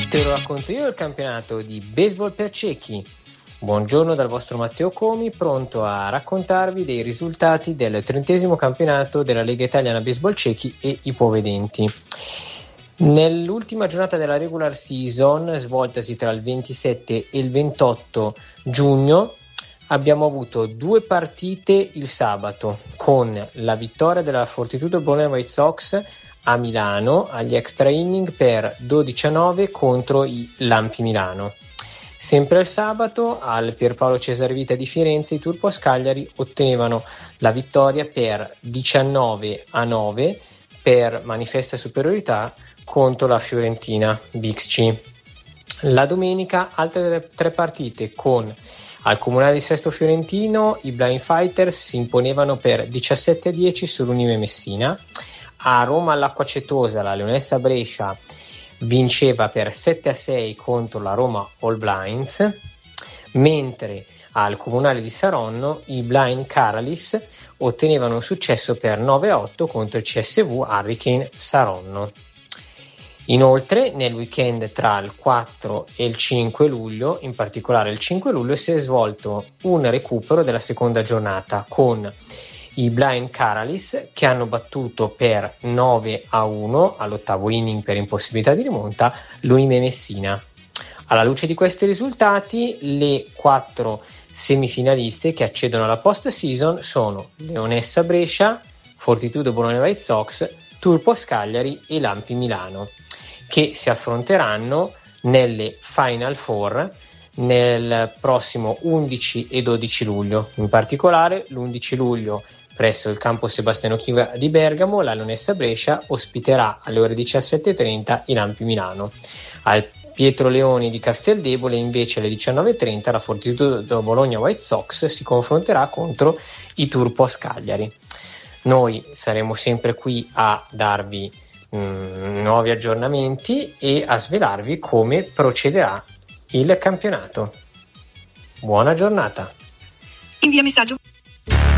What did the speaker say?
Te lo racconto io il campionato di baseball per ciechi. Buongiorno dal vostro Matteo Comi, pronto a raccontarvi dei risultati del 30° campionato della Lega Italiana Baseball Ciechi e Ipovedenti. Nell'ultima giornata della regular season, svoltasi tra il 27 e il 28 giugno, abbiamo avuto 2 partite il sabato, con la vittoria della Fortitudo Bologna White Sox a Milano agli extra inning per 12-9 contro i Lampi Milano. Sempre il sabato al Pierpaolo Cesarevita di Firenze i Turbo Cagliari ottenevano la vittoria per 19-9 per manifesta superiorità contro la Fiorentina Bixci. La domenica altre 3 partite con al Comunale di Sesto Fiorentino i Blind Fighters si imponevano per 17-10 sull'Unive Messina. A Roma all'Acqua Cetosa la Leonessa Brescia vinceva per 7-6 contro la Roma All Blinds, mentre al Comunale di Saronno i Blind Caralis ottenevano un successo per 9-8 contro il CSV Hurricane Saronno. Inoltre nel weekend tra il 4 e il 5 luglio, in particolare il 5 luglio, si è svolto un recupero della seconda giornata con i Blind Caralis che hanno battuto per 9-1 all'8º inning per impossibilità di rimonta l'Unime Messina. Alla luce di questi risultati, le 4 semifinaliste che accedono alla post season sono Leonessa Brescia, Fortitudo Bologna White Sox, Turbo Cagliari e Lampi Milano, che si affronteranno nelle Final Four nel prossimo 11 e 12 luglio. In particolare l'11 luglio presso il campo Sebastiano Chiva di Bergamo la Leonessa Brescia ospiterà alle ore 17:30 i Lampi Milano. Al Pietro Leoni di Casteldebole invece alle 19:30 la Fortitudo Bologna White Sox si confronterà contro i Turbo Cagliari. Noi saremo sempre qui a darvi nuovi aggiornamenti e a svelarvi come procederà il campionato. Buona giornata. Invia messaggio.